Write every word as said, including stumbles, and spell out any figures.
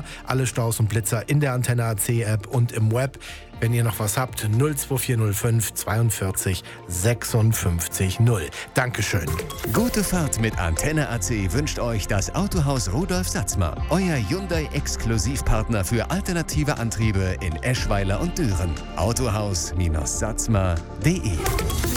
Alle Staus und Blitzer in der Antenne A C App und im Web. Wenn ihr noch was habt, null zwei vier null fünf zweiundvierzig sechsundfünfzig null. Dankeschön. Gute Fahrt mit Antenne A C wünscht euch das Autohaus Rudolf Satzmer. Euer Hyundai-Exklusivpartner für alternative Antriebe in Eschweiler und Düren. Autohaus Satzmer punkt de